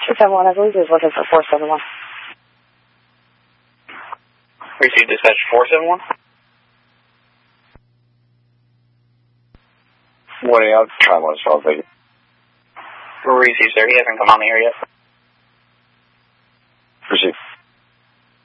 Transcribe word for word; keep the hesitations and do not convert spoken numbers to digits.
two seven one, I believe he was looking for four seven one. Received dispatch four seven one. What are you out? Try one, so I'll take it. Received, sir. He hasn't come on the air yet. Received.